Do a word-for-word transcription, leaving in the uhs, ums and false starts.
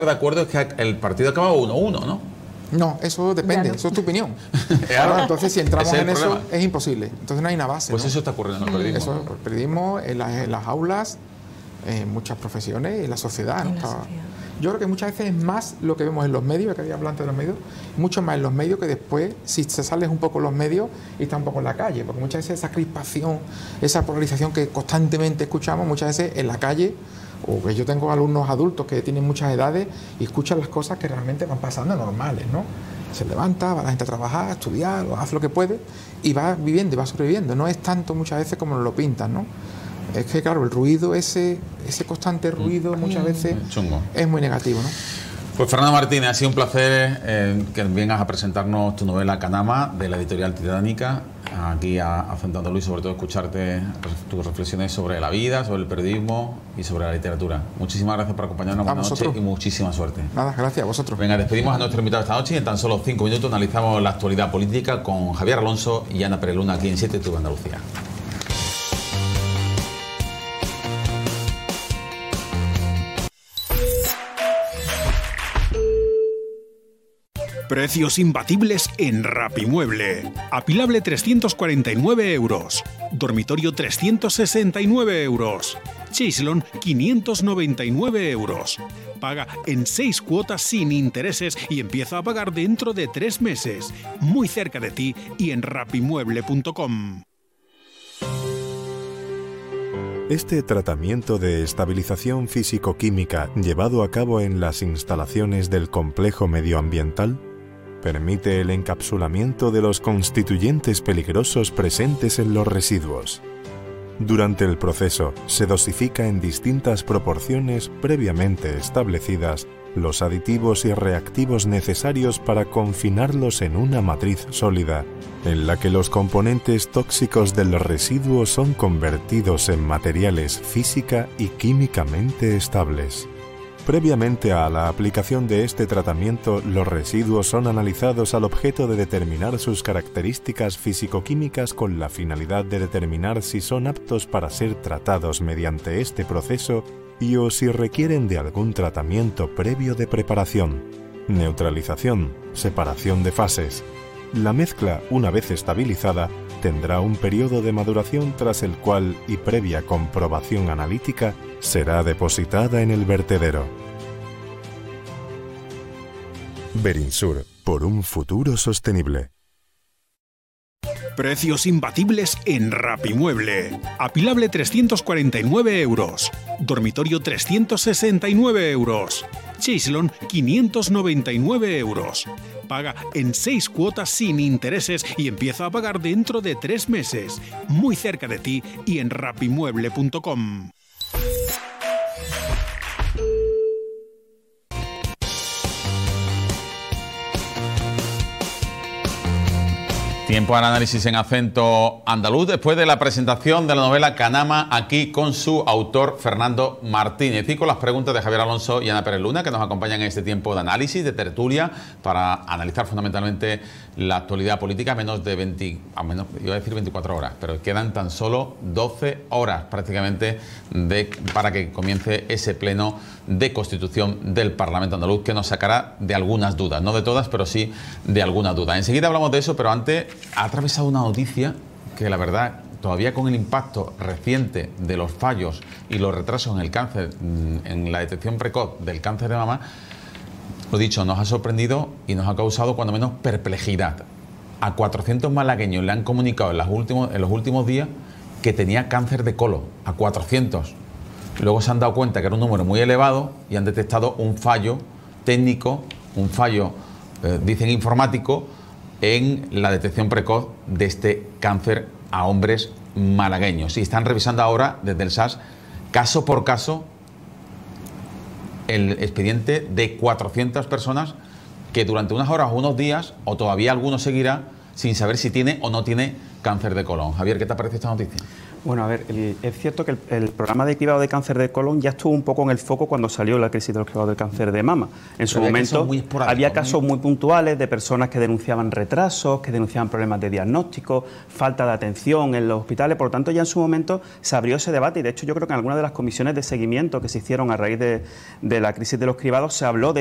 De acuerdo, es que el partido acaba uno uno, ¿no? No, eso depende, no. Eso es tu opinión. Claro, entonces, si entramos en problema. eso, es imposible. Entonces no hay una base. Pues ¿no? eso está ocurriendo en el periodismo. Eso, el periodismo, en las, en las aulas, en muchas profesiones, en la sociedad. ¿no? En la sociedad. Yo creo que muchas veces es más lo que vemos en los medios, que había hablado antes de los medios, mucho más en los medios que después, si se sales un poco los medios y está un poco en la calle, porque muchas veces esa crispación, esa polarización que constantemente escuchamos, muchas veces en la calle, o que yo tengo alumnos adultos que tienen muchas edades y escuchan las cosas que realmente van pasando normales, ¿no? Se levanta, va la gente a trabajar, a estudiar, o hace lo que puede y va viviendo y va sobreviviendo. No es tanto muchas veces como nos lo pintan, ¿no? Es que, claro, el ruido, ese ese constante ruido, muchas veces Chungo. Es muy negativo, ¿no? Pues Fernando Martínez, ha sido un placer eh, que vengas a presentarnos tu novela Canama, de la editorial Titánica, aquí a, a Centro Andaluz, y sobre todo escucharte tus reflexiones sobre la vida, sobre el periodismo y sobre la literatura. Muchísimas gracias por acompañarnos, buenas noches y muchísima suerte. Nada, gracias a vosotros. Venga, despedimos a nuestro invitado esta noche y en tan solo cinco minutos analizamos la actualidad política con Javier Alonso y Ana Pereluna aquí en siete T V Andalucía. Precios imbatibles en Rapimueble. Apilable trescientos cuarenta y nueve euros. Dormitorio trescientos sesenta y nueve euros. Chaiselon quinientos noventa y nueve euros. Paga en seis cuotas sin intereses y empieza a pagar dentro de tres meses. Muy cerca de ti y en rapimueble punto com. Este tratamiento de estabilización físico-química llevado a cabo en las instalaciones del complejo medioambiental permite el encapsulamiento de los constituyentes peligrosos presentes en los residuos. Durante el proceso, se dosifica en distintas proporciones previamente establecidas los aditivos y reactivos necesarios para confinarlos en una matriz sólida, en la que los componentes tóxicos del residuo son convertidos en materiales física y químicamente estables. Previamente a la aplicación de este tratamiento, los residuos son analizados al objeto de determinar sus características físico-químicas con la finalidad de determinar si son aptos para ser tratados mediante este proceso y o si requieren de algún tratamiento previo de preparación, neutralización, separación de fases. La mezcla, una vez estabilizada, tendrá un periodo de maduración tras el cual, y previa comprobación analítica, será depositada en el vertedero. Berinsur, por un futuro sostenible. Precios imbatibles en Rapimueble. Apilable trescientos cuarenta y nueve euros. Dormitorio trescientos sesenta y nueve euros. Chaiselon quinientos noventa y nueve euros. Paga en seis cuotas sin intereses y empieza a pagar dentro de tres meses. Muy cerca de ti y en rapimueble punto com. Tiempo al análisis en acento andaluz después de la presentación de la novela Canama, aquí con su autor Fernando Martínez y con las preguntas de Javier Alonso y Ana Pereluna, que nos acompañan en este tiempo de análisis, de tertulia, para analizar fundamentalmente la actualidad política a menos de veinte, a menos, iba a decir veinticuatro horas, pero quedan tan solo doce horas prácticamente de, para que comience ese pleno de constitución del Parlamento andaluz, que nos sacará de algunas dudas, no de todas, pero sí de algunas dudas. Enseguida hablamos de eso, pero antes ha atravesado una noticia que la verdad, todavía con el impacto reciente de los fallos y los retrasos en el cáncer, en la detección precoz del cáncer de mama, lo dicho, nos ha sorprendido y nos ha causado cuando menos perplejidad. A cuatrocientos malagueños le han comunicado en, las últimos, en los últimos días que tenía cáncer de colon, a cuatrocientos. Luego se han dado cuenta que era un número muy elevado y han detectado un fallo técnico, un fallo, eh, dicen informático, en la detección precoz de este cáncer a hombres malagueños. Y están revisando ahora desde el S A S, caso por caso, el expediente de cuatrocientas personas que durante unas horas o unos días, o todavía algunos seguirá, sin saber si tiene o no tiene cáncer de colon. Javier, ¿qué te parece esta noticia? Bueno, a ver, el, es cierto que el, el programa de cribado de cáncer de colon ya estuvo un poco en el foco cuando salió la crisis de los cribados del cáncer de mama. En su momento había casos muy puntuales de personas que denunciaban retrasos, que denunciaban problemas de diagnóstico, falta de atención en los hospitales. Por lo tanto, ya en su momento se abrió ese debate y, de hecho, yo creo que en algunas de las comisiones de seguimiento que se hicieron a raíz de, de la crisis de los cribados se habló de